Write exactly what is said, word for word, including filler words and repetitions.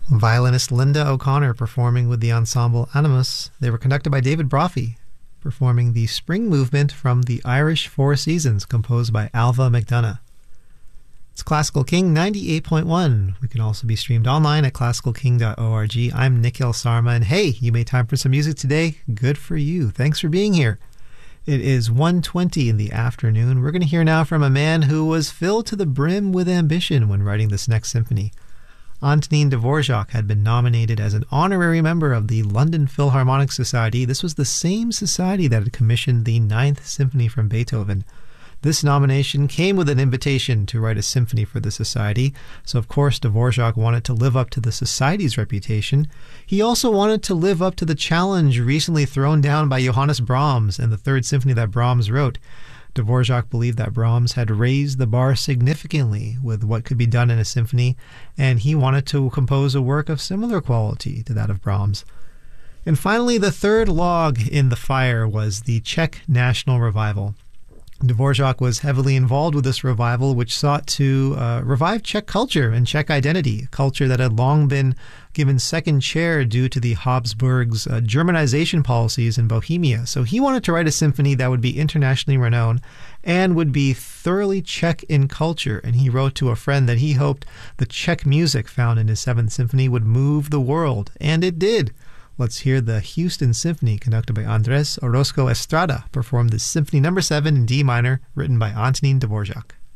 Violinist Linda O'Connor performing with the ensemble Animus. They were conducted by David Brophy, performing the Spring Movement from the Irish Four Seasons, composed by Alva McDonough. It's Classical King ninety-eight point one. We can also be streamed online at classical king dot org. I'm Nikhil Sarma, and hey, you made time for some music today. Good for you. Thanks for being here. It is one twenty in the afternoon. We're going to hear now from a man who was filled to the brim with ambition when writing this next symphony. Antonin Dvorak had been nominated as an honorary member of the London Philharmonic Society. This was the same society that had commissioned the Ninth Symphony from Beethoven. This nomination came with an invitation to write a symphony for the society, so of course Dvorak wanted to live up to the society's reputation. He also wanted to live up to the challenge recently thrown down by Johannes Brahms and the Third Symphony that Brahms wrote. Dvorak believed that Brahms had raised the bar significantly with what could be done in a symphony, and he wanted to compose a work of similar quality to that of Brahms. And finally, the third log in the fire was the Czech National Revival. Dvorak was heavily involved with this revival, which sought to uh, revive Czech culture and Czech identity, a culture that had long been given second chair due to the Habsburgs' uh, Germanization policies in Bohemia. So he wanted to write a symphony that would be internationally renowned and would be thoroughly Czech in culture. And he wrote to a friend that he hoped the Czech music found in his Seventh Symphony would move the world, and it did. Let's hear the Houston Symphony, conducted by Andres Orozco Estrada, perform the Symphony Number seven in D minor, written by Antonin Dvorak.